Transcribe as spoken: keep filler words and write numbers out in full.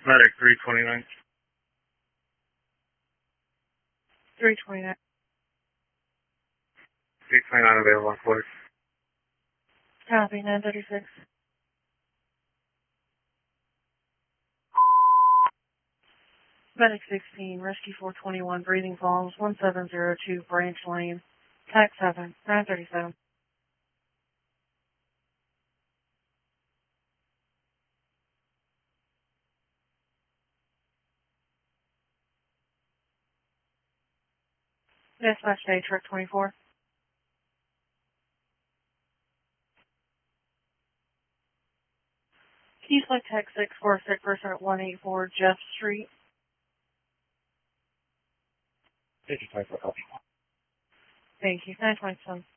Medic three twenty-nine. three twenty-nine. three twenty-nine available on quarters. Copy, nine thirty-six. Medic sixteen, Rescue four twenty-one, Breathing Falls, one seven zero two, Branch Lane, Tac seven, nine thirty-seven. Dispatch Day, Truck twenty-four. Can you select Tech six for a sick person at one eighty-four Jeff Street? fifty-five for copy. Thank you, nine twenty-seven.